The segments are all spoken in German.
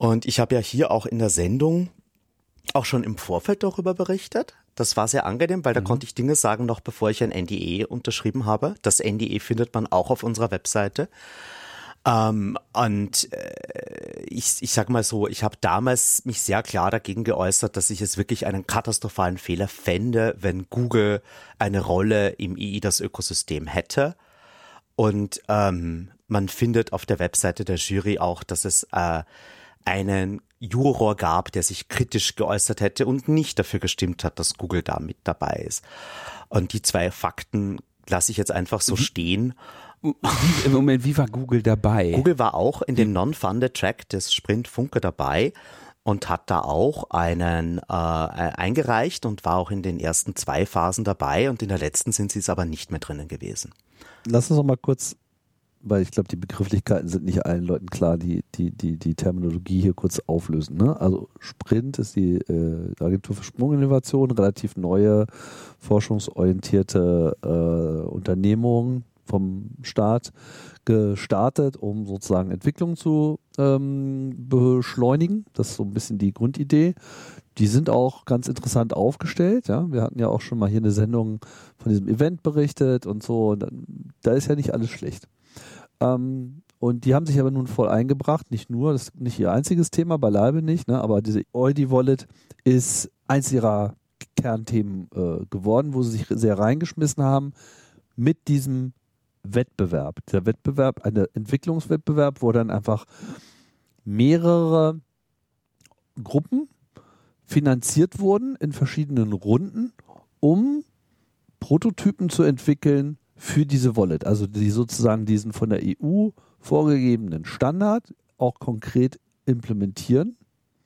Und ich habe ja hier auch in der Sendung auch schon im Vorfeld darüber berichtet. Das war sehr angenehm, weil da konnte ich Dinge sagen, noch bevor ich ein NDA unterschrieben habe. Das NDA findet man auch auf unserer Webseite. Ich sag mal so, ich habe damals mich sehr klar dagegen geäußert, dass ich es wirklich einen katastrophalen Fehler fände, wenn Google eine Rolle im eIDAS-Ökosystem hätte. Und man findet auf der Webseite der Jury auch, dass es einen Juror gab, der sich kritisch geäußert hätte und nicht dafür gestimmt hat, dass Google da mit dabei ist. Und die zwei Fakten lasse ich jetzt einfach so stehen. Wie war Google dabei? Google war auch in dem Non-Funded Track des Sprint Funke dabei und hat da auch einen eingereicht und war auch in den ersten 2 Phasen dabei und in der letzten sind sie es aber nicht mehr drinnen gewesen. Lass uns noch mal kurz, weil ich glaube, die Begrifflichkeiten sind nicht allen Leuten klar, die Terminologie hier kurz auflösen. Ne? Also Sprint ist die Agentur für Sprunginnovation, relativ neue, forschungsorientierte Unternehmung vom Staat gestartet, um sozusagen Entwicklung zu beschleunigen. Das ist so ein bisschen die Grundidee. Die sind auch ganz interessant aufgestellt. Ja? Wir hatten ja auch schon mal hier eine Sendung von diesem Event berichtet und so. Und da ist ja nicht alles schlecht. Und die haben sich aber nun voll eingebracht. Nicht nur, das ist nicht ihr einziges Thema, beileibe nicht, ne? Aber diese Oldie Wallet ist eins ihrer Kernthemen geworden, wo sie sich sehr reingeschmissen haben mit diesem Wettbewerb. Der Wettbewerb, ein Entwicklungswettbewerb, wo dann einfach mehrere Gruppen finanziert wurden in verschiedenen Runden, um Prototypen zu entwickeln für diese Wallet. Also die sozusagen diesen von der EU vorgegebenen Standard auch konkret implementieren.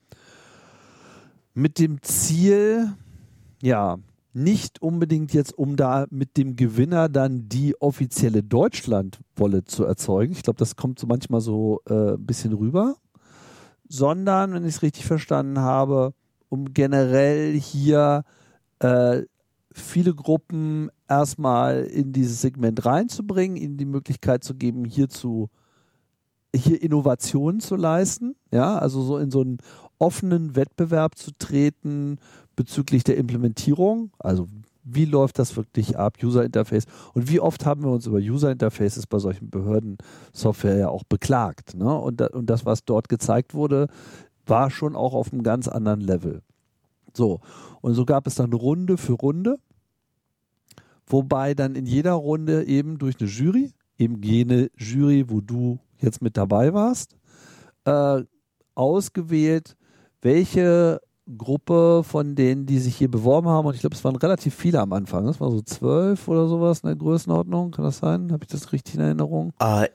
Mit dem Ziel, ja, nicht unbedingt jetzt, um da mit dem Gewinner dann die offizielle Deutschland-Wallet zu erzeugen. Ich glaube, das kommt so manchmal so ein bisschen rüber. Sondern, wenn ich es richtig verstanden habe, um generell hier viele Gruppen erstmal in dieses Segment reinzubringen, ihnen die Möglichkeit zu geben, hier Innovationen zu leisten, ja, also so in so einen offenen Wettbewerb zu treten bezüglich der Implementierung, also wie läuft das wirklich ab, User Interface, und wie oft haben wir uns über User Interfaces bei solchen Behördensoftware ja auch beklagt, ne? Und das, was dort gezeigt wurde, war schon auch auf einem ganz anderen Level. So, und so gab es dann Runde für Runde, wobei dann in jeder Runde eben durch eine Jury, eben jene Jury, wo du jetzt mit dabei warst, ausgewählt, welche Gruppe von denen, die sich hier beworben haben, und ich glaube, es waren relativ viele am Anfang, das war so 12 oder sowas in der Größenordnung, kann das sein? Habe ich das richtig in Erinnerung?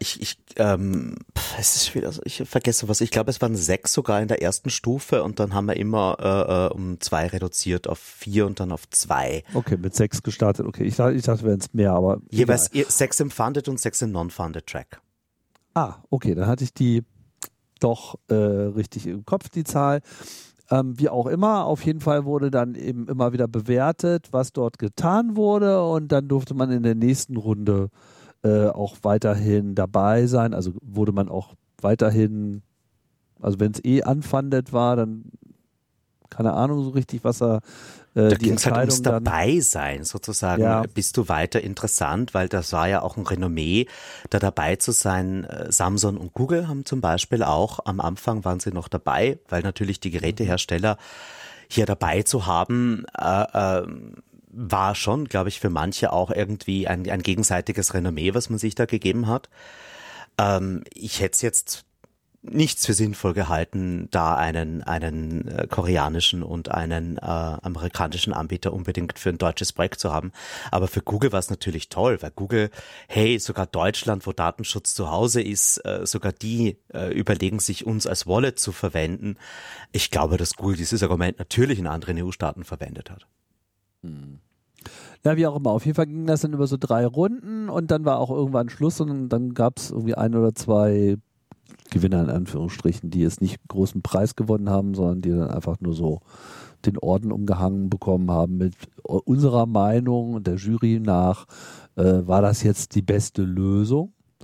Es ist schwierig, also ich vergesse was, ich glaube, es waren 6 sogar in der ersten Stufe und dann haben wir immer um 2 reduziert auf 4 und dann auf 2. Okay, mit 6 gestartet, okay, ich dachte, wären es mehr, aber jeweils 6 im Funded und 6 im Non-Funded Track. Ah, okay, dann hatte ich die doch richtig im Kopf, die Zahl. Wie auch immer, auf jeden Fall wurde dann eben immer wieder bewertet, was dort getan wurde, und dann durfte man in der nächsten Runde auch weiterhin dabei sein, also wurde man auch weiterhin, also wenn es unfunded war, dann keine Ahnung so richtig, was er da die ging es halt ums Entscheidung dabei sein sozusagen. Ja. Bist du weiter interessant, weil das war ja auch ein Renommee, da dabei zu sein. Samsung und Google haben zum Beispiel auch, am Anfang waren sie noch dabei, weil natürlich die Gerätehersteller hier dabei zu haben, war schon, glaube ich, für manche auch irgendwie ein gegenseitiges Renommee, was man sich da gegeben hat. Ich hätte es jetzt nichts für sinnvoll gehalten, da einen koreanischen und einen amerikanischen Anbieter unbedingt für ein deutsches Projekt zu haben. Aber für Google war es natürlich toll, weil Google, hey, sogar Deutschland, wo Datenschutz zu Hause ist, sogar die überlegen sich, uns als Wallet zu verwenden. Ich glaube, dass Google dieses Argument natürlich in anderen EU-Staaten verwendet hat. Ja, wie auch immer. Auf jeden Fall ging das dann über so 3 Runden und dann war auch irgendwann Schluss und dann gab es irgendwie 1 oder 2 Gewinner in Anführungsstrichen, die jetzt nicht großen Preis gewonnen haben, sondern die dann einfach nur so den Orden umgehangen bekommen haben mit unserer Meinung und der Jury nach, war das jetzt die beste Lösung.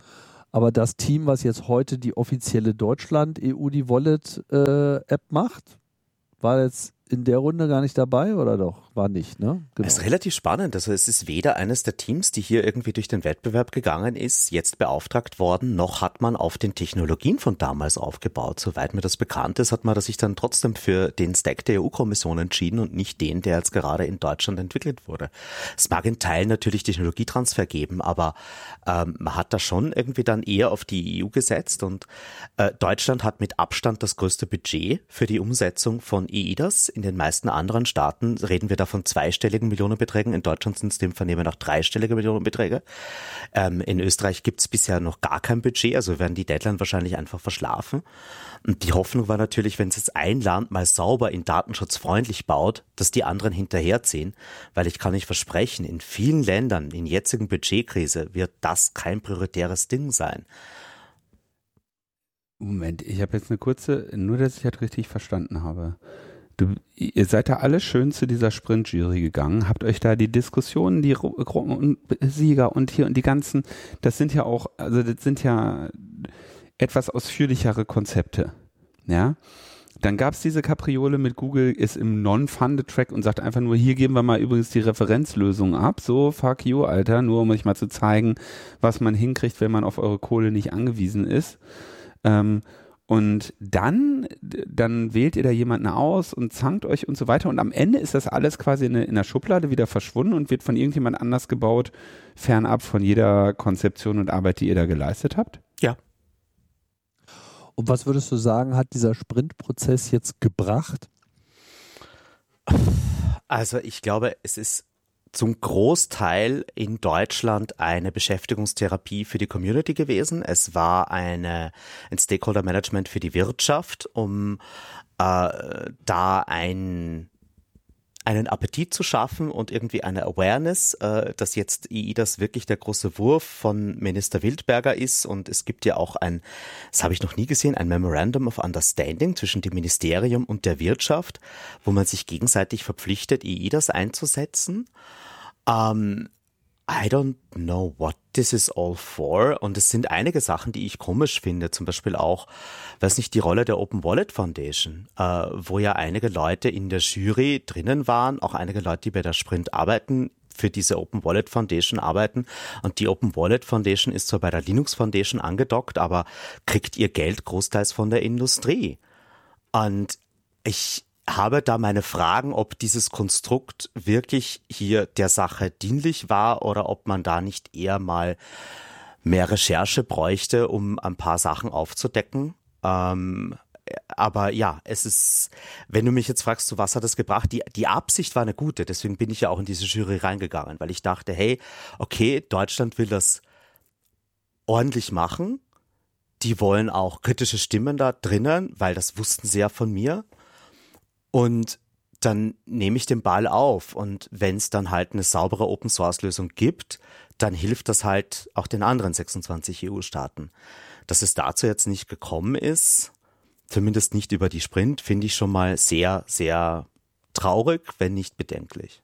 Aber das Team, was jetzt heute die offizielle Deutschland-EU, die Wallet-App macht, war jetzt in der Runde gar nicht dabei oder doch? War nicht, ne? Genau. Es ist relativ spannend. Also es ist weder eines der Teams, die hier irgendwie durch den Wettbewerb gegangen ist, jetzt beauftragt worden, noch hat man auf den Technologien von damals aufgebaut. Soweit mir das bekannt ist, hat man sich dann trotzdem für den Stack der EU-Kommission entschieden und nicht den, der jetzt gerade in Deutschland entwickelt wurde. Es mag in Teilen natürlich Technologietransfer geben, aber man hat da schon irgendwie dann eher auf die EU gesetzt und Deutschland hat mit Abstand das größte Budget für die Umsetzung von EIDAS. In den meisten anderen Staaten reden wir da von zweistelligen Millionenbeträgen. In Deutschland sind es dem Vernehmen nach dreistellige Millionenbeträge. In Österreich gibt es bisher noch gar kein Budget, also werden die Deadline wahrscheinlich einfach verschlafen. Und die Hoffnung war natürlich, wenn es jetzt ein Land mal sauber in datenschutzfreundlich baut, dass die anderen hinterherziehen, weil ich kann nicht versprechen, in vielen Ländern in jetzigen Budgetkrise wird das kein prioritäres Ding sein. Moment, ich habe jetzt eine kurze, nur dass ich das richtig verstanden habe. Ihr seid da alle schön zu dieser Sprint-Jury gegangen, habt euch da die Diskussionen, die Gruppen und Sieger und hier und die ganzen, das sind ja auch, also das sind ja etwas ausführlichere Konzepte, ja. Dann gab es diese Kapriole mit Google, ist im Non-Funded-Track und sagt einfach nur, hier geben wir mal übrigens die Referenzlösung ab, so fuck you, Alter, nur um euch mal zu zeigen, was man hinkriegt, wenn man auf eure Kohle nicht angewiesen ist. Und dann wählt ihr da jemanden aus und zankt euch und so weiter und am Ende ist das alles quasi in der Schublade wieder verschwunden und wird von irgendjemand anders gebaut, fernab von jeder Konzeption und Arbeit, die ihr da geleistet habt? Ja. Und was würdest du sagen, hat dieser Sprintprozess jetzt gebracht? Also ich glaube, es ist zum Großteil in Deutschland eine Beschäftigungstherapie für die Community gewesen. Es war ein Stakeholder-Management für die Wirtschaft, um da einen Appetit zu schaffen und irgendwie eine Awareness, dass jetzt EIDAS wirklich der große Wurf von Minister Wildberger ist. Und es gibt ja auch das habe ich noch nie gesehen, ein Memorandum of Understanding zwischen dem Ministerium und der Wirtschaft, wo man sich gegenseitig verpflichtet, EIDAS einzusetzen. I don't know what this is all for. Und es sind einige Sachen, die ich komisch finde. Zum Beispiel auch, weiß nicht, die Rolle der Open Wallet Foundation, wo ja einige Leute in der Jury drinnen waren, auch einige Leute, die bei der Sprint arbeiten, für diese Open Wallet Foundation arbeiten. Und die Open Wallet Foundation ist zwar bei der Linux Foundation angedockt, aber kriegt ihr Geld großteils von der Industrie. Und ich habe da meine Fragen, ob dieses Konstrukt wirklich hier der Sache dienlich war oder ob man da nicht eher mal mehr Recherche bräuchte, um ein paar Sachen aufzudecken. Aber ja, es ist, wenn du mich jetzt fragst, zu was hat es gebracht, die Absicht war eine gute, deswegen bin ich ja auch in diese Jury reingegangen, weil ich dachte, hey, okay, Deutschland will das ordentlich machen, die wollen auch kritische Stimmen da drinnen, weil das wussten sie ja von mir. Und dann nehme ich den Ball auf und wenn es dann halt eine saubere Open-Source-Lösung gibt, dann hilft das halt auch den anderen 26 EU-Staaten. Dass es dazu jetzt nicht gekommen ist, zumindest nicht über die Sprint, finde ich schon mal sehr, sehr traurig, wenn nicht bedenklich.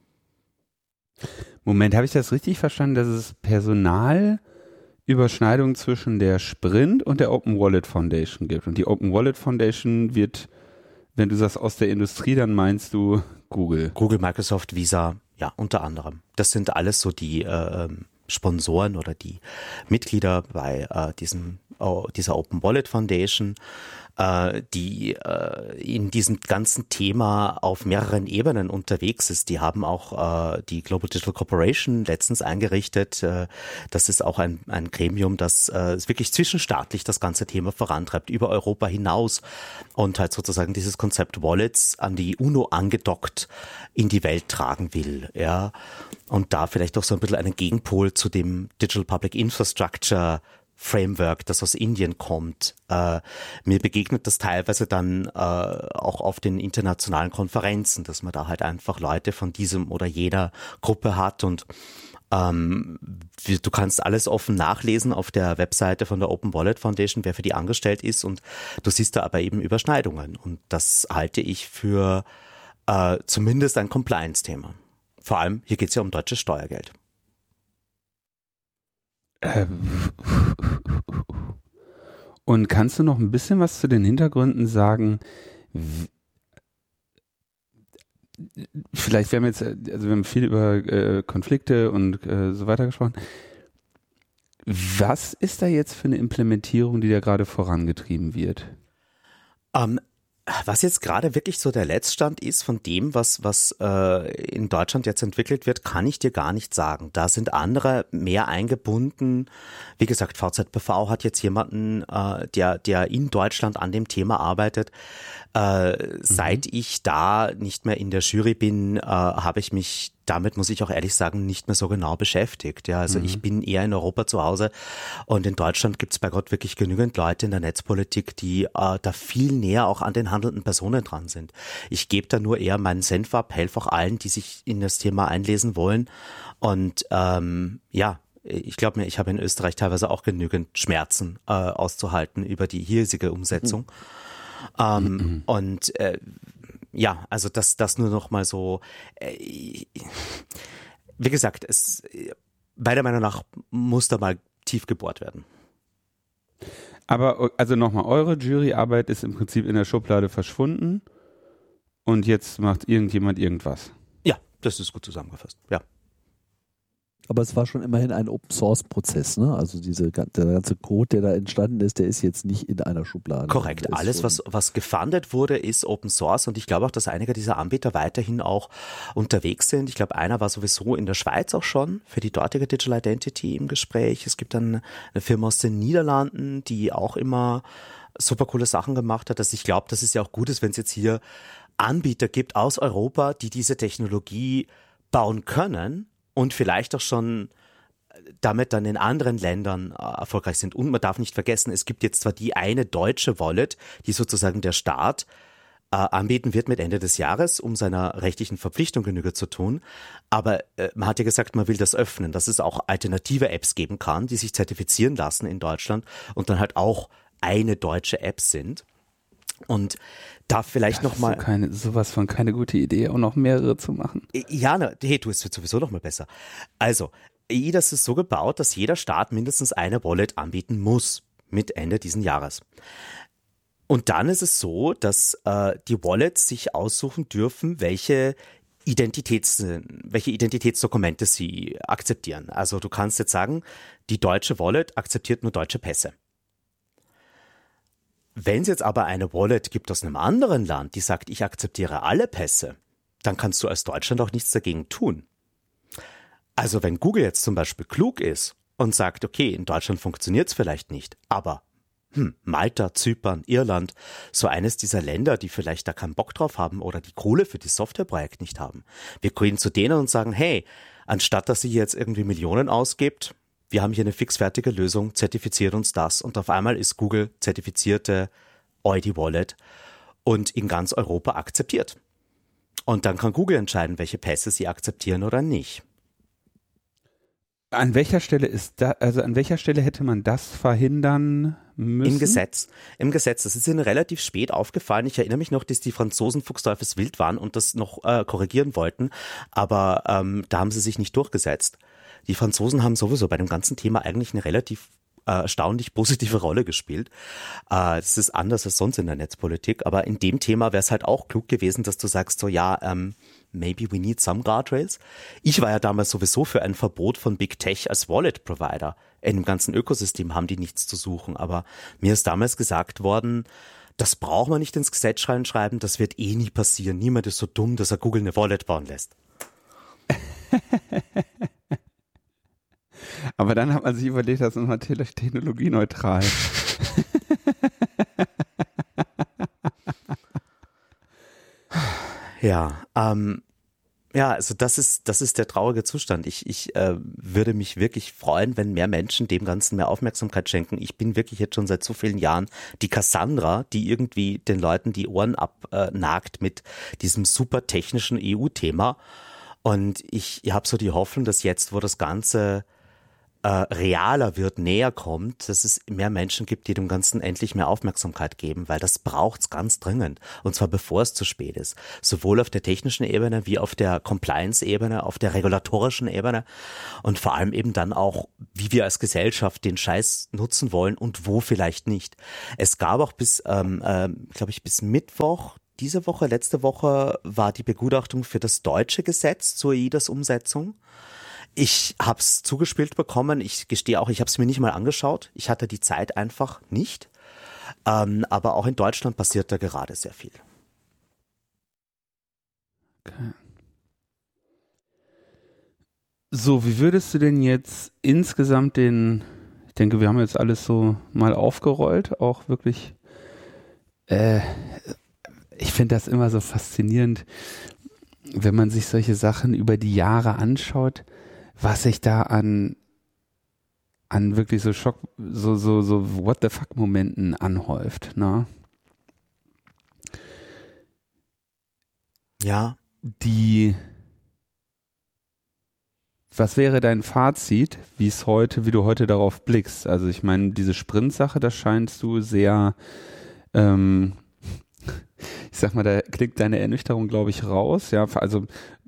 Moment, habe ich das richtig verstanden, dass es Personalüberschneidung zwischen der Sprint und der Open Wallet Foundation gibt? Und die Open Wallet Foundation wird, wenn du sagst aus der Industrie, dann meinst du Google. Google, Microsoft, Visa, ja, unter anderem. Das sind alles so die Sponsoren oder die Mitglieder bei dieser Open Wallet Foundation, die in diesem ganzen Thema auf mehreren Ebenen unterwegs ist. Die haben auch die Global Digital Corporation letztens eingerichtet. Das ist auch ein Gremium, das wirklich zwischenstaatlich das ganze Thema vorantreibt, über Europa hinaus und halt sozusagen dieses Konzept Wallets an die UNO angedockt in die Welt tragen will. Ja, und da vielleicht auch so ein bisschen einen Gegenpol zu dem Digital Public Infrastructure Framework, das aus Indien kommt. Mir begegnet das teilweise dann auch auf den internationalen Konferenzen, dass man da halt einfach Leute von diesem oder jener Gruppe hat und du kannst alles offen nachlesen auf der Webseite von der Open Wallet Foundation, wer für die angestellt ist und du siehst da aber eben Überschneidungen und das halte ich für zumindest ein Compliance-Thema. Vor allem, hier geht es ja um deutsches Steuergeld. Und kannst du noch ein bisschen was zu den Hintergründen sagen? Vielleicht, wir haben viel über Konflikte und so weiter gesprochen. Was ist da jetzt für eine Implementierung, die da gerade vorangetrieben wird? Was jetzt gerade wirklich so der Letztstand ist von dem, was in Deutschland jetzt entwickelt wird, kann ich dir gar nicht sagen. Da sind andere mehr eingebunden. Wie gesagt, VZBV hat jetzt jemanden, der in Deutschland an dem Thema arbeitet. Seit ich da nicht mehr in der Jury bin, habe ich mich damit, muss ich auch ehrlich sagen, nicht mehr so genau beschäftigt. Ja, also ich bin eher in Europa zu Hause und in Deutschland gibt's bei Gott wirklich genügend Leute in der Netzpolitik, die da viel näher auch an den handelnden Personen dran sind. Ich gebe da nur eher meinen Senf ab, helfe auch allen, die sich in das Thema einlesen wollen. Und ich glaube mir, ich habe in Österreich teilweise auch genügend Schmerzen auszuhalten über die hiesige Umsetzung. Also das nur noch mal so, wie gesagt, meiner Meinung nach muss da mal tief gebohrt werden. Aber also nochmal, eure Juryarbeit ist im Prinzip in der Schublade verschwunden und jetzt macht irgendjemand irgendwas. Ja, das ist gut zusammengefasst, ja. Aber es war schon immerhin ein Open-Source-Prozess, ne? Also der ganze Code, der da entstanden ist, der ist jetzt nicht in einer Schublade. Korrekt. Alles, was gefundet wurde, ist Open Source und ich glaube auch, dass einige dieser Anbieter weiterhin auch unterwegs sind. Ich glaube, einer war sowieso in der Schweiz auch schon für die dortige Digital Identity im Gespräch. Es gibt dann eine Firma aus den Niederlanden, die auch immer super coole Sachen gemacht hat. Also ich glaube, dass es ja auch gut ist, wenn es jetzt hier Anbieter gibt aus Europa, die diese Technologie bauen können und vielleicht auch schon damit dann in anderen Ländern erfolgreich sind. Und man darf nicht vergessen, es gibt jetzt zwar die eine deutsche Wallet, die sozusagen der Staat anbieten wird mit Ende des Jahres, um seiner rechtlichen Verpflichtung Genüge zu tun. Aber man hat ja gesagt, man will das öffnen, dass es auch alternative Apps geben kann, die sich zertifizieren lassen in Deutschland und dann halt auch eine deutsche App sind. Und da vielleicht nochmal. Sowas von keine gute Idee, auch noch mehrere zu machen. Ja, hey, du, es wird sowieso noch mal besser. Also, das ist so gebaut, dass jeder Staat mindestens eine Wallet anbieten muss mit Ende diesen Jahres. Und dann ist es so, dass die Wallets sich aussuchen dürfen, welche Identitätsdokumente sie akzeptieren. Also du kannst jetzt sagen, die deutsche Wallet akzeptiert nur deutsche Pässe. Wenn es jetzt aber eine Wallet gibt aus einem anderen Land, die sagt, ich akzeptiere alle Pässe, dann kannst du als Deutschland auch nichts dagegen tun. Also wenn Google jetzt zum Beispiel klug ist und sagt, okay, in Deutschland funktioniert es vielleicht nicht, aber Malta, Zypern, Irland, so eines dieser Länder, die vielleicht da keinen Bock drauf haben oder die Kohle für die Softwareprojekt nicht haben. Wir gehen zu denen und sagen, hey, anstatt dass ihr jetzt irgendwie Millionen ausgibt, wir haben hier eine fixfertige Lösung, zertifiziert uns das und auf einmal ist Google zertifizierte Eudi-Wallet und in ganz Europa akzeptiert. Und dann kann Google entscheiden, welche Pässe sie akzeptieren oder nicht. An welcher Stelle hätte man das verhindern müssen? Im Gesetz. Das ist ihnen relativ spät aufgefallen. Ich erinnere mich noch, dass die Franzosen fuchsteufelswild waren und das noch korrigieren wollten, aber da haben sie sich nicht durchgesetzt. Die Franzosen haben sowieso bei dem ganzen Thema eigentlich eine relativ erstaunlich positive Rolle gespielt. Das ist anders als sonst in der Netzpolitik, aber in dem Thema wäre es halt auch klug gewesen, dass du sagst so, ja, maybe we need some guardrails. Ich war ja damals sowieso für ein Verbot von Big Tech als Wallet-Provider. In dem ganzen Ökosystem haben die nichts zu suchen, aber mir ist damals gesagt worden, das braucht man nicht ins Gesetz schreiben, das wird eh nie passieren. Niemand ist so dumm, dass er Google eine Wallet bauen lässt. Aber dann hat man sich überlegt, das ist natürlich technologieneutral. Ja, also das ist der traurige Zustand. Ich würde mich wirklich freuen, wenn mehr Menschen dem Ganzen mehr Aufmerksamkeit schenken. Ich bin wirklich jetzt schon seit so vielen Jahren die Cassandra, die irgendwie den Leuten die Ohren abnagt mit diesem super technischen EU-Thema. Und ich habe so die Hoffnung, dass jetzt, wo das Ganze realer wird, näher kommt, dass es mehr Menschen gibt, die dem Ganzen endlich mehr Aufmerksamkeit geben, weil das braucht's ganz dringend. Und zwar bevor es zu spät ist. Sowohl auf der technischen Ebene wie auf der Compliance-Ebene, auf der regulatorischen Ebene und vor allem eben dann auch, wie wir als Gesellschaft den Scheiß nutzen wollen und wo vielleicht nicht. Es gab auch bis, glaube ich, bis Mittwoch, letzte Woche war die Begutachtung für das deutsche Gesetz zur eIDAS-Umsetzung. Ich habe es zugespielt bekommen. Ich gestehe auch, ich habe es mir nicht mal angeschaut. Ich hatte die Zeit einfach nicht. Aber auch in Deutschland passiert da gerade sehr viel. Okay. So, wie würdest du denn jetzt insgesamt ich denke, wir haben jetzt alles so mal aufgerollt, auch wirklich, ich finde das immer so faszinierend, wenn man sich solche Sachen über die Jahre anschaut, was sich da an wirklich so so what the fuck Momenten anhäuft, ne? Ja. Was wäre dein Fazit, wie du heute darauf blickst? Also ich meine, diese Sprint-Sache, das scheinst du sehr, ich sag mal, da klingt deine Ernüchterung, glaube ich, raus. Ja, also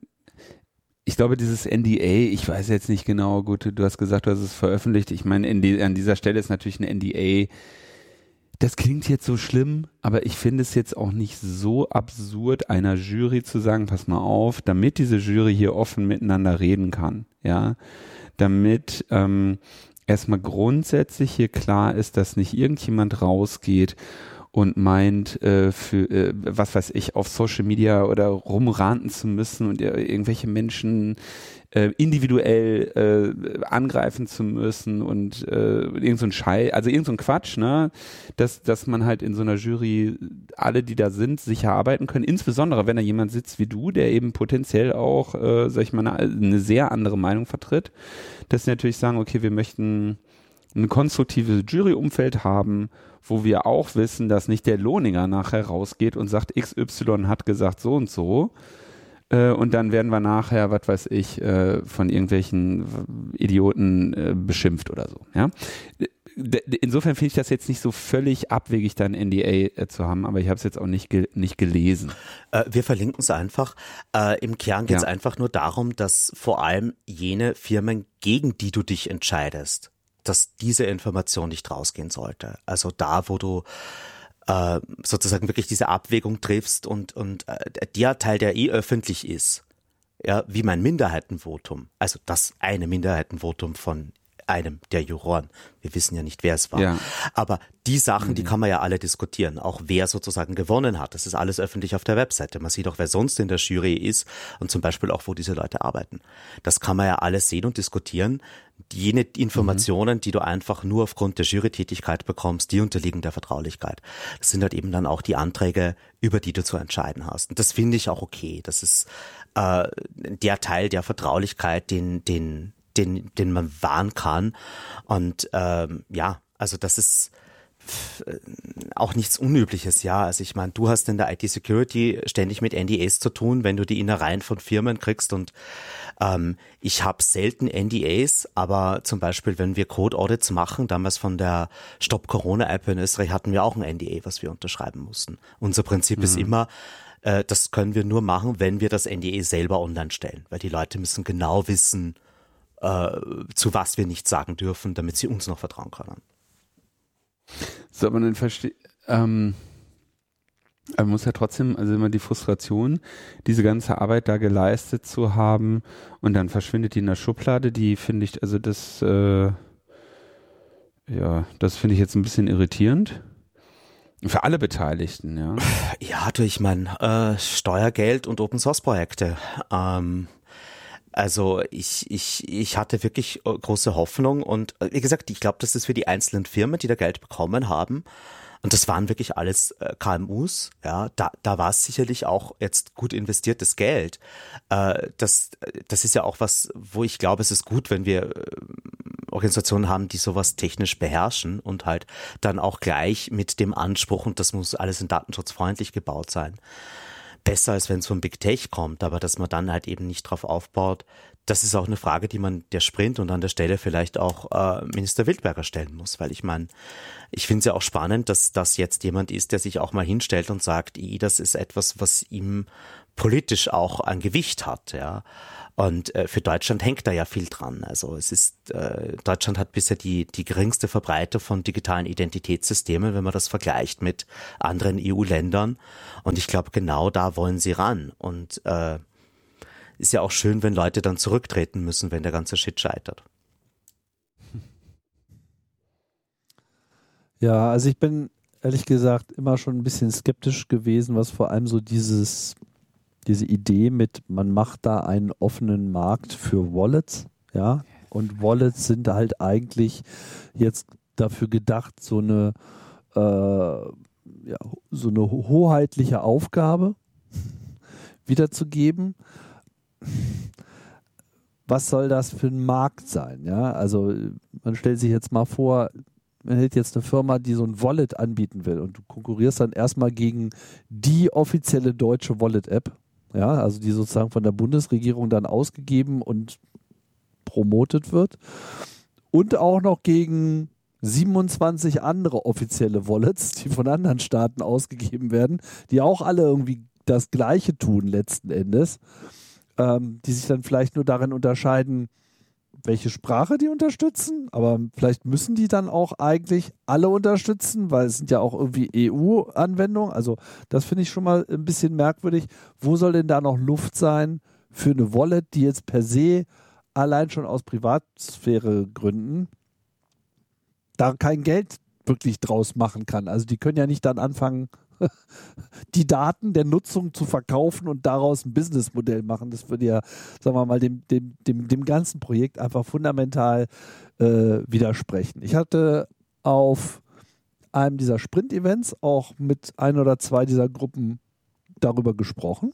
ich glaube, dieses NDA, ich weiß jetzt nicht genau, gut, du hast gesagt, du hast es veröffentlicht. Ich meine, an dieser Stelle ist natürlich ein NDA, das klingt jetzt so schlimm, aber ich finde es jetzt auch nicht so absurd, einer Jury zu sagen, pass mal auf, damit diese Jury hier offen miteinander reden kann, ja, damit erstmal grundsätzlich hier klar ist, dass nicht irgendjemand rausgeht und meint, was weiß ich, auf Social Media oder rumranten zu müssen und irgendwelche Menschen individuell angreifen zu müssen und irgend so ein Scheiß, also irgend so ein Quatsch, ne, dass man halt in so einer Jury alle, die da sind, sicher arbeiten können, insbesondere wenn da jemand sitzt wie du, der eben potenziell auch, sag ich mal, eine sehr andere Meinung vertritt, dass sie natürlich sagen, okay, wir möchten ein konstruktives Juryumfeld haben, wo wir auch wissen, dass nicht der Lohninger nachher rausgeht und sagt, XY hat gesagt so und so, und dann werden wir nachher, was weiß ich, von irgendwelchen Idioten beschimpft oder so. Ja? Insofern finde ich das jetzt nicht so völlig abwegig, da ein NDA zu haben, aber ich habe es jetzt auch nicht gelesen. Wir verlinken es einfach. Im Kern geht es einfach nur darum, dass vor allem jene Firmen, gegen die du dich entscheidest, dass diese Information nicht rausgehen sollte. Also da, wo du sozusagen wirklich diese Abwägung triffst und der Teil, der öffentlich ist, ja, wie mein Minderheitenvotum, also das eine Minderheitenvotum von einem der Juroren. Wir wissen ja nicht, wer es war. Ja. Aber die Sachen, die kann man ja alle diskutieren. Auch wer sozusagen gewonnen hat. Das ist alles öffentlich auf der Webseite. Man sieht auch, wer sonst in der Jury ist und zum Beispiel auch, wo diese Leute arbeiten. Das kann man ja alles sehen und diskutieren. Jene Informationen, die du einfach nur aufgrund der Jurytätigkeit bekommst, die unterliegen der Vertraulichkeit. Das sind halt eben dann auch die Anträge, über die du zu entscheiden hast. Und das finde ich auch okay. Das ist der Teil der Vertraulichkeit, den man wahren kann. Und also das ist auch nichts Unübliches, ja. Also ich meine, du hast in der IT-Security ständig mit NDAs zu tun, wenn du die Innereien von Firmen kriegst und ich habe selten NDAs, aber zum Beispiel, wenn wir Code-Audits machen, damals von der Stop-Corona-App in Österreich hatten wir auch ein NDA, was wir unterschreiben mussten. Unser Prinzip ist immer, das können wir nur machen, wenn wir das NDA selber online stellen, weil die Leute müssen genau wissen, zu was wir nicht sagen dürfen, damit sie uns noch vertrauen können. So, aber dann aber man muss ja trotzdem, also immer die Frustration, diese ganze Arbeit da geleistet zu haben und dann verschwindet die in der Schublade, die finde ich, also das finde ich jetzt ein bisschen irritierend. Für alle Beteiligten, ja. Ja, ich meine, Steuergeld und Open-Source-Projekte. Also ich hatte wirklich große Hoffnung und wie gesagt, ich glaube, das ist für die einzelnen Firmen, die da Geld bekommen haben, und das waren wirklich alles KMUs, ja, da war es sicherlich auch jetzt gut investiertes Geld. Das ist ja auch was, wo ich glaube, es ist gut, wenn wir Organisationen haben, die sowas technisch beherrschen und halt dann auch gleich mit dem Anspruch, und das muss alles in datenschutzfreundlich gebaut sein, besser, als wenn es von Big Tech kommt, aber dass man dann halt eben nicht drauf aufbaut, das ist auch eine Frage, die man der Sprint und an der Stelle vielleicht auch Minister Wildberger stellen muss, weil ich meine, ich finde es ja auch spannend, dass das jetzt jemand ist, der sich auch mal hinstellt und sagt, das ist etwas, was ihm politisch auch ein Gewicht hat, ja. Und für Deutschland hängt da ja viel dran. Also es ist, Deutschland hat bisher die geringste Verbreitung von digitalen Identitätssystemen, wenn man das vergleicht mit anderen EU-Ländern. Und ich glaube, genau da wollen sie ran. Und ist ja auch schön, wenn Leute dann zurücktreten müssen, wenn der ganze Shit scheitert. Ja, also ich bin ehrlich gesagt immer schon ein bisschen skeptisch gewesen, was vor allem so diese Idee mit, man macht da einen offenen Markt für Wallets, ja, und Wallets sind halt eigentlich jetzt dafür gedacht, so eine hoheitliche Aufgabe wiederzugeben. Was soll das für ein Markt sein, ja? Also man stellt sich jetzt mal vor, man hätte jetzt eine Firma, die so ein Wallet anbieten will und du konkurrierst dann erstmal gegen die offizielle deutsche Wallet-App, ja, also die sozusagen von der Bundesregierung dann ausgegeben und promotet wird und auch noch gegen 27 andere offizielle Wallets, die von anderen Staaten ausgegeben werden, die auch alle irgendwie das Gleiche tun letzten Endes, die sich dann vielleicht nur darin unterscheiden, welche Sprache die unterstützen, aber vielleicht müssen die dann auch eigentlich alle unterstützen, weil es sind ja auch irgendwie EU-Anwendungen. Also das finde ich schon mal ein bisschen merkwürdig. Wo soll denn da noch Luft sein für eine Wallet, die jetzt per se allein schon aus Privatsphäre-Gründen da kein Geld wirklich draus machen kann? Also die können ja nicht dann anfangen, die Daten der Nutzung zu verkaufen und daraus ein Businessmodell machen. Das würde ja, sagen wir mal, dem ganzen Projekt einfach fundamental widersprechen. Ich hatte auf einem dieser Sprint-Events auch mit ein oder zwei dieser Gruppen darüber gesprochen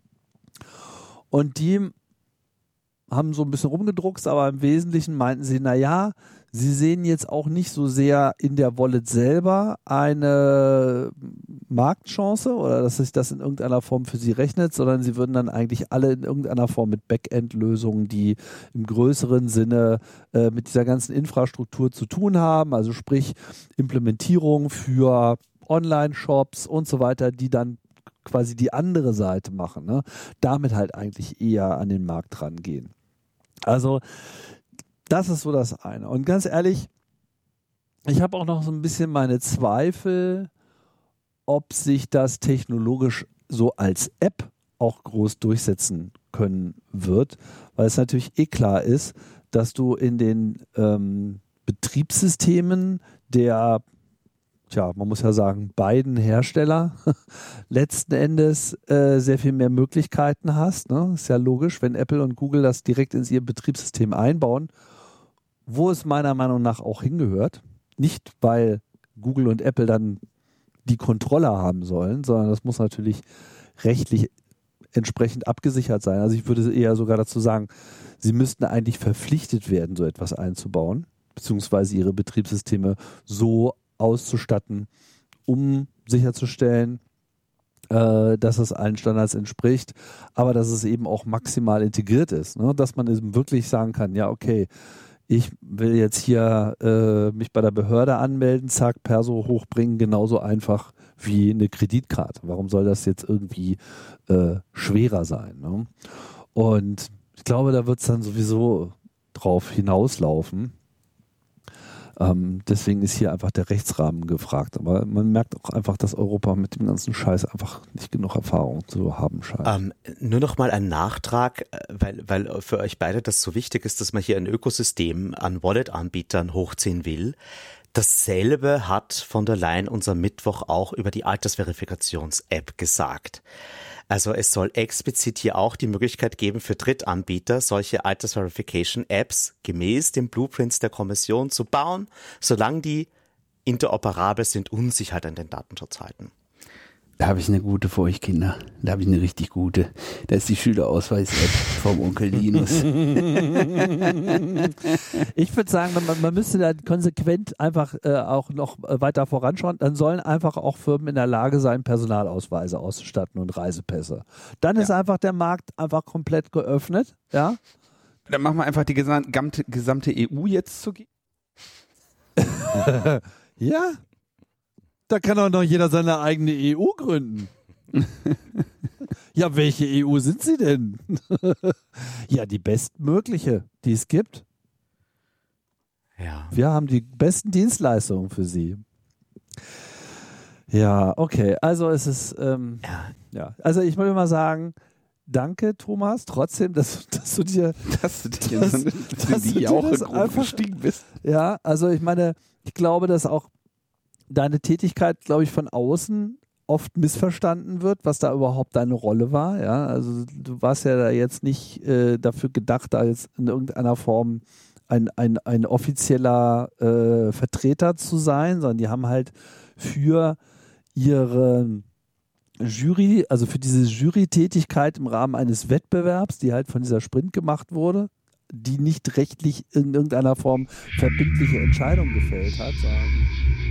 und die haben so ein bisschen rumgedruckst, aber im Wesentlichen meinten sie, naja, sie sehen jetzt auch nicht so sehr in der Wallet selber eine Marktchance oder dass sich das in irgendeiner Form für sie rechnet, sondern sie würden dann eigentlich alle in irgendeiner Form mit Backend-Lösungen, die im größeren Sinne mit dieser ganzen Infrastruktur zu tun haben, also sprich Implementierung für Online-Shops und so weiter, die dann quasi die andere Seite machen, ne? Damit halt eigentlich eher an den Markt rangehen. Also das ist so das eine. Und ganz ehrlich, ich habe auch noch so ein bisschen meine Zweifel, ob sich das technologisch so als App auch groß durchsetzen können wird, weil es natürlich klar ist, dass du in den Betriebssystemen der, man muss ja sagen, beiden Hersteller letzten Endes sehr viel mehr Möglichkeiten hast. Ne? Ist ja logisch, wenn Apple und Google das direkt ins ihr Betriebssystem einbauen, wo es meiner Meinung nach auch hingehört. Nicht, weil Google und Apple dann die Kontrolle haben sollen, sondern das muss natürlich rechtlich entsprechend abgesichert sein. Also ich würde eher sogar dazu sagen, sie müssten eigentlich verpflichtet werden, so etwas einzubauen, beziehungsweise ihre Betriebssysteme so auszustatten, um sicherzustellen, dass es allen Standards entspricht, aber dass es eben auch maximal integriert ist, ne? Dass man eben wirklich sagen kann, ja okay, ich will jetzt hier mich bei der Behörde anmelden, zack, Perso hochbringen, genauso einfach wie eine Kreditkarte. Warum soll das jetzt irgendwie schwerer sein? Ne? Und ich glaube, da wird es dann sowieso drauf hinauslaufen. Deswegen ist hier einfach der Rechtsrahmen gefragt. Aber man merkt auch einfach, dass Europa mit dem ganzen Scheiß einfach nicht genug Erfahrung zu haben scheint. Nur noch mal ein Nachtrag, weil für euch beide das so wichtig ist, dass man hier ein Ökosystem an Wallet-Anbietern hochziehen will. Dasselbe hat von der Leyen unser Mittwoch auch über die Altersverifikations-App gesagt. Also es soll explizit hier auch die Möglichkeit geben für Drittanbieter, solche Altersverification-Apps gemäß den Blueprints der Kommission zu bauen, solange die interoperabel sind und sich halt an den Datenschutz halten. Da habe ich eine gute für euch, Kinder. Da habe ich eine richtig gute. Da ist die Schülerausweis-App vom Onkel Linus. Ich würde sagen, man müsste da konsequent einfach auch noch weiter voranschauen. Dann sollen einfach auch Firmen in der Lage sein, Personalausweise auszustatten und Reisepässe. Dann ist einfach der Markt einfach komplett geöffnet. Ja. Dann machen wir einfach die gesamte EU jetzt zu gehen. Ja. Da kann auch noch jeder seine eigene EU gründen. Ja, welche EU sind sie denn? Ja, die bestmögliche, die es gibt. Ja. Wir haben die besten Dienstleistungen für sie. Ja, okay. Also es ist, ja. Also ich würde mal sagen, danke, Thomas, trotzdem, dass du dir aufgestiegen bist. Ja, also ich meine, ich glaube, dass auch deine Tätigkeit, glaube ich, von außen oft missverstanden wird, was da überhaupt deine Rolle war. Ja, also du warst ja da jetzt nicht dafür gedacht, da jetzt in irgendeiner Form ein offizieller Vertreter zu sein, sondern die haben halt für ihre Jury, also für diese Jury-Tätigkeit im Rahmen eines Wettbewerbs, die halt von dieser Sprint gemacht wurde, die nicht rechtlich in irgendeiner Form verbindliche Entscheidungen gefällt hat, sondern